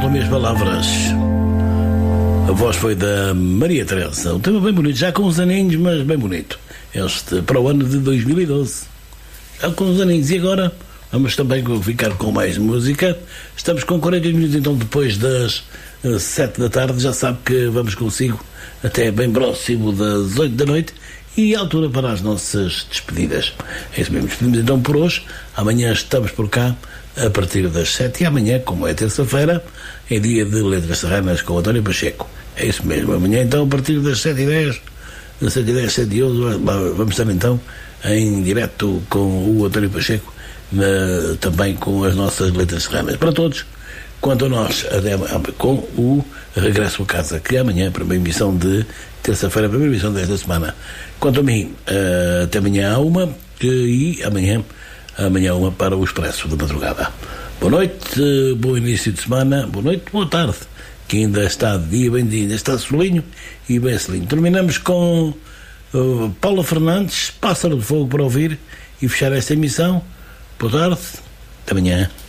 faltam minhas palavras. A voz foi da Maria Teresa. Um tema bem bonito, já com uns aninhos, mas bem bonito. Este para o ano de 2012. Já com uns aninhos. E agora vamos também ficar com mais música. Estamos com 40 minutos, então depois das 7 da tarde. Já sabe que vamos consigo até bem próximo das 8 da noite. E a altura para as nossas despedidas. É isso mesmo, despedimos então por hoje. Amanhã estamos por cá a partir das 7. E amanhã, como é terça-feira, é dia de Letras Serranas com António Pacheco. É isso mesmo, amanhã então a partir das 7h10, 7h10, 7h11, vamos estar então em direto com o António Pacheco, também com as nossas Letras Serranas. Para todos, quanto a nós, com o Regresso a Casa, que é amanhã, a primeira emissão de terça-feira, a primeira emissão desta semana. Quanto a mim, até amanhã há uma, e amanhã uma para o Expresso da Madrugada. Boa noite, bom início de semana, boa noite, boa tarde, que ainda está de dia, bem dia, ainda está solinho e bem solinho. Terminamos com Paula Fernandes, Pássaro de Fogo, para ouvir e fechar esta emissão. Boa tarde, até amanhã.